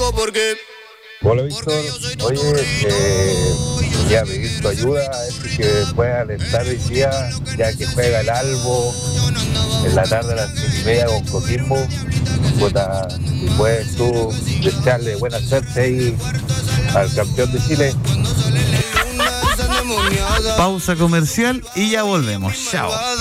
Hola Víctor, oye, quería pedir tu ayuda, es que pueda alentar hoy día, ya que juega el Albo en la tarde a las 7:30 con Coquimbo. Puta, si puedes tú desearle buena suerte ahí al campeón de Chile. Pausa comercial y ya volvemos. Chao.